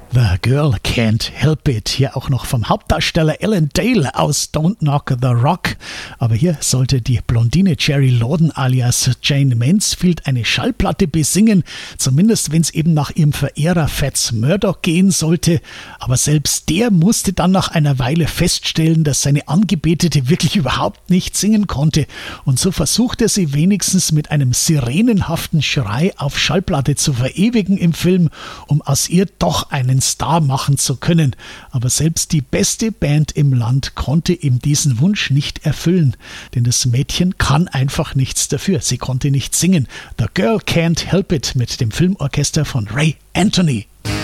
The Girl Can't Help It. Hier auch noch vom Hauptdarsteller Alan Dale aus Don't Knock the Rock. Aber hier sollte die Blondine Jerry Lawden alias Jane Mansfield eine Schallplatte besingen. Zumindest wenn es eben nach ihrem Verehrer Fats Murdoch gehen sollte. Aber selbst der musste dann nach einer Weile feststellen, dass seine Angebetete wirklich überhaupt nicht singen konnte. Und so versuchte sie wenigstens mit einem sirenenhaften Schrei auf Schallplatte zu verewigen im Film, um aus ihr doch einen Star machen zu können. Aber selbst die beste Band im Land konnte ihm diesen Wunsch nicht erfüllen. Denn das Mädchen kann einfach nichts dafür. Sie konnte nicht singen. The Girl Can't Help It mit dem Filmorchester von Ray Anthony.